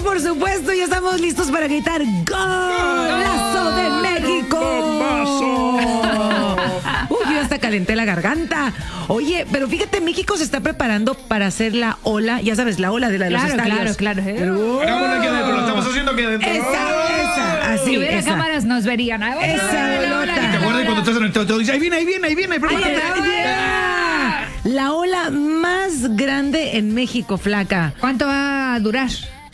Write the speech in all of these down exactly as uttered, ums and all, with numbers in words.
por supuesto, ya estamos listos para gritar ¡Golazo de México! Uy, yo hasta calenté la garganta. Oye, pero fíjate, México se está preparando para hacer la ola, ya sabes, la ola de, la, de claro, los estadios. Claro, claro, Pero, hagámosla aquí adentro, lo estamos haciendo aquí adentro. Esa, esa, así, si hubiera esa. cámaras nos verían. Ay, bueno, Esa la ola, bolota. la ¿Te ola. acuerdas cuando estás en el teatro? Dices, ahí viene, ahí viene, ahí viene, prepárate. Ay, yeah. La ola más grande en México, flaca. ¿Cuánto va a durar?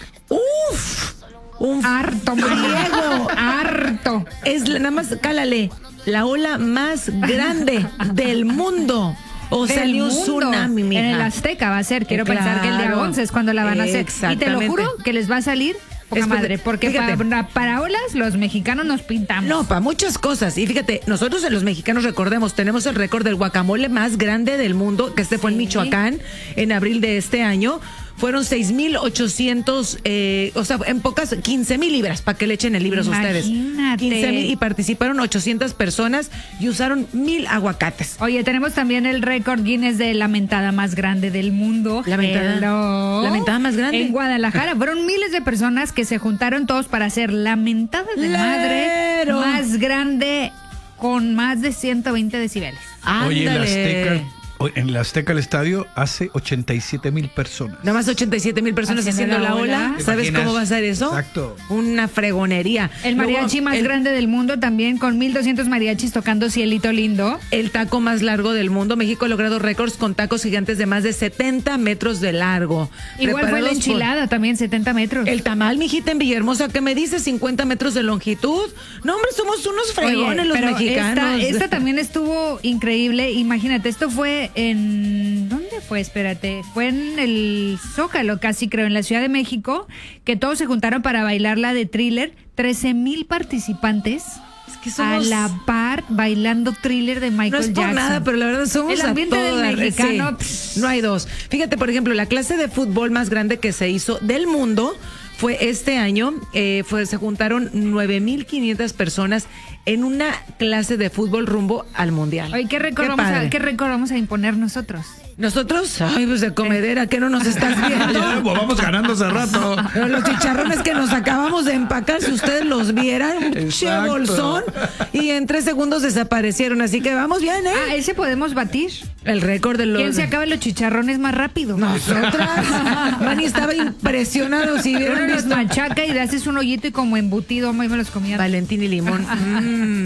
Uf, un Harto, griego, harto. Es la- nada más, cálale, la ola más grande del mundo. O sea, Del ni un mundo. tsunami, mija. En el Azteca va a ser. Quiero Eh, pensar que el día claro. once es cuando la van a hacer. Y te lo Exactamente. juro que les va a salir poca Es porque- madre. Porque fíjate. para, para olas los mexicanos nos pintamos. No, para muchas cosas. Y fíjate, nosotros los mexicanos, recordemos, tenemos el récord del guacamole más grande del mundo, que este fue en Sí. Michoacán, en abril de este año. Fueron seis mil ochocientos, eh, o sea, en pocas, quince mil libras, para que le echen el libro a ustedes. Imagínate. quince mil y participaron ochocientas personas y usaron mil aguacates. Oye, tenemos también el récord Guinness de la mentada más grande del mundo. La mentada- Hello. la mentada más grande. En Guadalajara fueron miles de personas que se juntaron todos para hacer la mentada de madre Lero. más grande con más de ciento veinte decibeles. Oye, en la Ándale. Azteca, oye, en la Azteca el estadio hace ochenta y siete mil personas. Nada más ochenta y siete mil personas haciendo, Haciendo la la ola. ola. ¿Te ¿Sabes imaginas? cómo va a ser eso? Exacto. Una fregonería. El Luego, mariachi más el- grande del mundo también, con mil doscientos mariachis tocando Cielito Lindo. El taco más largo del mundo. México ha logrado récords con tacos gigantes de más de setenta metros de largo. Igual fue la Preparados por- enchilada también, setenta metros. El tamal, mijita, en Villahermosa, ¿qué me dice? cincuenta metros de longitud. No, hombre, somos unos fregones Oye, los pero mexicanos. Esta, esta también estuvo increíble. Imagínate, esto fue en... ¿Dónde fue? Espérate. Fue en el Zócalo, casi creo, en la Ciudad de México, que todos se juntaron para bailar la de Thriller. trece mil participantes Es que a somos- la par bailando Thriller de Michael No es por Jackson. nada, pero la verdad somos El a ambiente del toda red, mexicano, sí. pss. No hay dos. Fíjate, por ejemplo, la clase de fútbol más grande que se hizo del mundo fue este año. Eh, fue, se juntaron nueve mil quinientas personas en una clase de fútbol rumbo al mundial. Oye, ¿qué récord, vamos padre. a, ¿qué récord vamos a imponer nosotros? Nosotros, ay, pues de comedera, ¿qué no nos estás Ya, viendo? pues, vamos ganando hace rato. Pero los chicharrones que nos acabamos de empacar, si ustedes los vieran, un che Exacto. bolsón, y en tres segundos desaparecieron. Así que vamos bien, ¿eh? Ah, ese podemos batir. El récord de los... ¿Quién se acaba los chicharrones más rápido? Nosotras. Manny estaba impresionado. Si Uno vieron los visto machaca y le haces un hoyito y como embutido, ahí me los comía. Valentín y limón. Mm.